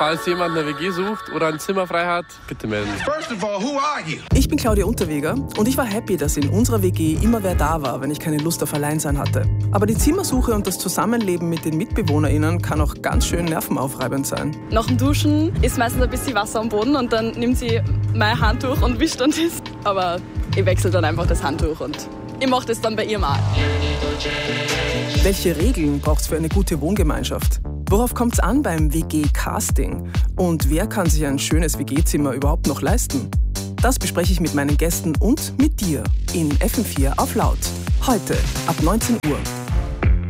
Falls jemand eine WG sucht oder ein Zimmer frei hat, bitte melden. Ich bin Claudia Unterweger und ich war happy, dass in unserer WG immer wer da war, wenn ich keine Lust auf Alleinsein hatte. Aber die Zimmersuche und das Zusammenleben mit den MitbewohnerInnen kann auch ganz schön nervenaufreibend sein. Nach dem Duschen ist meistens ein bisschen Wasser am Boden und dann nimmt sie mein Handtuch und wischt dann das. Aber ich wechsle dann einfach das Handtuch und ich mache das dann bei ihr mal. Welche Regeln braucht es für eine gute Wohngemeinschaft? Worauf kommt es an beim WG-Casting? Und wer kann sich ein schönes WG-Zimmer überhaupt noch leisten? Das bespreche ich mit meinen Gästen und mit dir in FM4 auf Laut. Heute ab 19 Uhr.